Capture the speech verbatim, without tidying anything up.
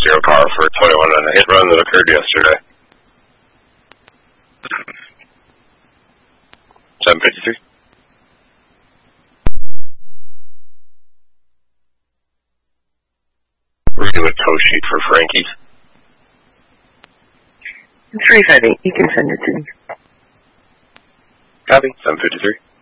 zero car for twenty-one on a hit run that occurred yesterday. seven fifty-three. We're doing a tow sheet for Frankie. three five eight, you can send it to me. Copy, seven fifty-three.